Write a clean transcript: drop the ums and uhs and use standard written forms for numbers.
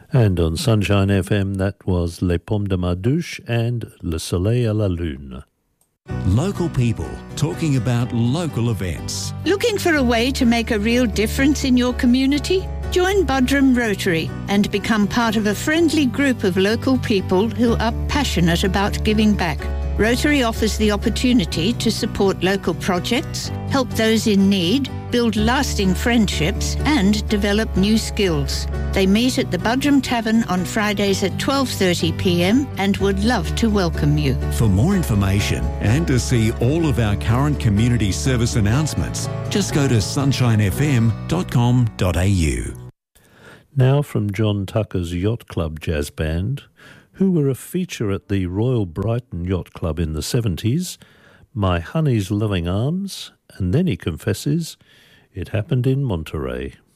And on Sunshine FM, that was Les Pommes de Madouche and Le Soleil à la Lune. Local people talking about local events. Looking for a way to make a real difference in your community? Join Buderim Rotary and become part of a friendly group of local people who are passionate about giving back. Rotary offers the opportunity to support local projects, help those in need, build lasting friendships and develop new skills. They meet at the Buderim Tavern on Fridays at 12:30 p.m. and would love to welcome you. For more information and to see all of our current community service announcements, just go to sunshinefm.com.au. Now from John Tucker's Yacht Club Jazz Band, who were a feature at the Royal Brighton Yacht Club in the 70s, My Honey's Loving Arms, and then he confesses it happened in Monterey.